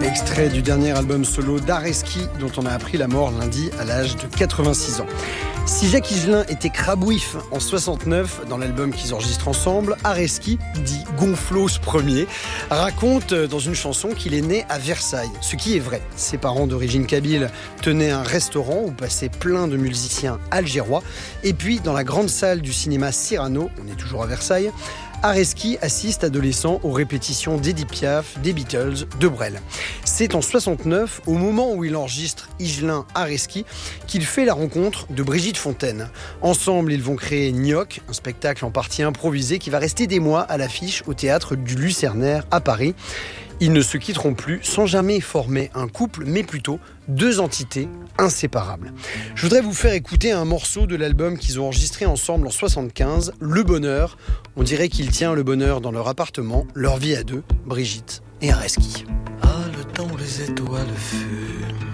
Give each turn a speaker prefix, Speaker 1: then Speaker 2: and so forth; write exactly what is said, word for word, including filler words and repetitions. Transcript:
Speaker 1: Extrait du dernier album solo d'Areski, dont on a appris la mort lundi à l'âge de quatre-vingt-six ans. Si Jacques Higelin était crabouif en soixante-neuf dans l'album qu'ils enregistrent ensemble, Areski, dit Gonflos Ier, raconte dans une chanson qu'il est né à Versailles. Ce qui est vrai. Ses parents d'origine kabyle tenaient un restaurant où passaient plein de musiciens algérois. Et puis, dans la grande salle du cinéma Cyrano, on est toujours à Versailles, Areski assiste adolescent aux répétitions d'Edith Piaf, des Beatles, de Brel. C'est en soixante-neuf, au moment où il enregistre Higelin-Areski, qu'il fait la rencontre de Brigitte Fontaine. Ensemble, ils vont créer Gnoc, un spectacle en partie improvisé qui va rester des mois à l'affiche au théâtre du Lucernaire à Paris. Ils ne se quitteront plus sans jamais former un couple, mais plutôt deux entités inséparables. Je voudrais vous faire écouter un morceau de l'album qu'ils ont enregistré ensemble en soixante-quinze, Le Bonheur. On dirait qu'il tient le bonheur dans leur appartement, leur vie à deux, Brigitte et Areski.
Speaker 2: Ah, le temps où les étoiles fument,